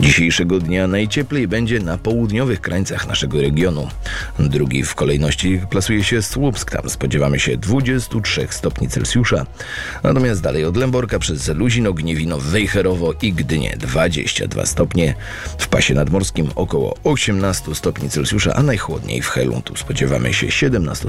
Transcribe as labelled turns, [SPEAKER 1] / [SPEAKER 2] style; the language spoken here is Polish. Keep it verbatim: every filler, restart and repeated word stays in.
[SPEAKER 1] Dzisiejszego dnia najcieplej będzie na południowych krańcach naszego regionu. Drugi w kolejności plasuje się Słupsk. Tam spodziewamy się dwudziestu trzech stopni Celsjusza. Natomiast dalej od Lęborka przez Luzino, Gniewino, Wejherowo i Gdynię dwadzieścia dwa stopnie. W pasie nadmorskim około osiemnaście stopni Celsjusza, a najchłodniej w Helu. Tu spodziewamy się siedemnastu